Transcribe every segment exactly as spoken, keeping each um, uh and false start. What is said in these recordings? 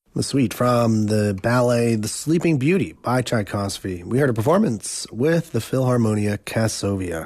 The suite from the ballet The Sleeping Beauty by Tchaikovsky. We heard a performance with the Philharmonia Kassovia.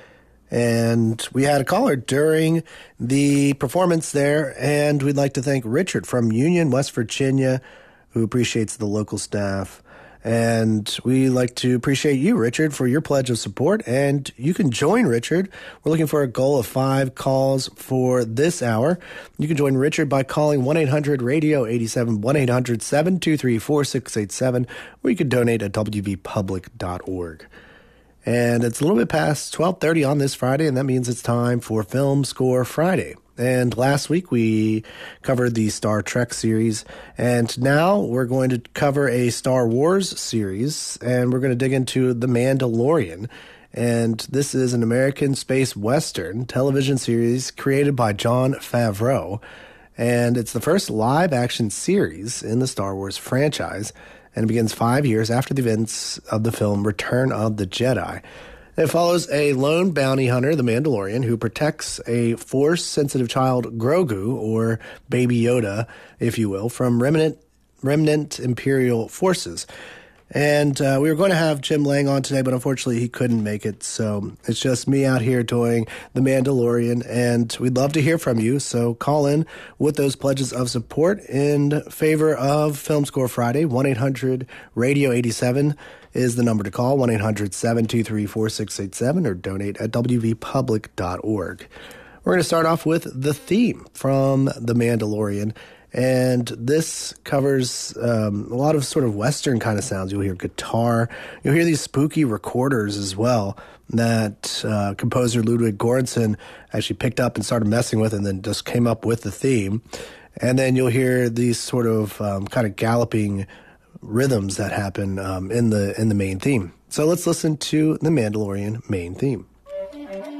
And we had a caller during the performance there, and we'd like to thank Richard from Union, West Virginia, who appreciates the local staff. And we like to appreciate you, Richard, for your pledge of support. And you can join Richard. We're looking for a goal of five calls for this hour. You can join Richard by calling one eight hundred radio eighty-seven, one eight hundred seven two three four six eight seven, or you can donate at w v public dot org. And it's a little bit past twelve thirty on this Friday, and that means it's time for Film Score Friday. And last week we covered the Star Trek series, and now we're going to cover a Star Wars series, and we're going to dig into The Mandalorian. And this is an American space western television series created by Jon Favreau, and it's the first live-action series in the Star Wars franchise, and it begins five years after the events of the film Return of the Jedi. It follows a lone bounty hunter, the Mandalorian, who protects a Force-sensitive child, Grogu, or Baby Yoda, if you will, from remnant, remnant Imperial forces. And uh, we were going to have Jim Lang on today, but unfortunately he couldn't make it. So it's just me out here doing The Mandalorian, and we'd love to hear from you. So call in with those pledges of support in favor of Film Score Friday. one eight hundred radio eighty-seven is the number to call, one eight hundred seven two three four six eight seven, or donate at w v public dot org. We're going to start off with the theme from The Mandalorian. And this covers um, a lot of sort of Western kind of sounds. You'll hear guitar. You'll hear these spooky recorders as well that uh, composer Ludwig Göransson actually picked up and started messing with and then just came up with the theme. And then you'll hear these sort of um, kind of galloping rhythms that happen um, in the in the main theme. So let's listen to the Mandalorian main theme.